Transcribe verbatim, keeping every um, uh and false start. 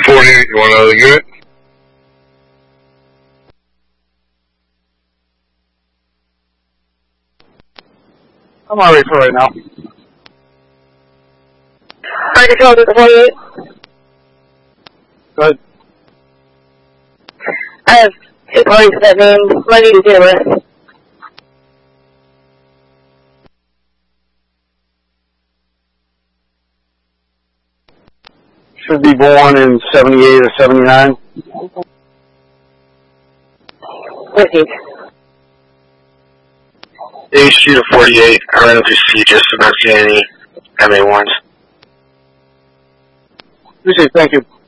forty-eight, you want another unit? I'm all right for right now. Fire control to the forty-eight. Good. I have two parties with that name. What do you do with it? Should be born in seventy-eight or seventy-nine. Received. H G to forty-eight, I ran up to C just about seeing any M A ones. Appreciate it, thank you.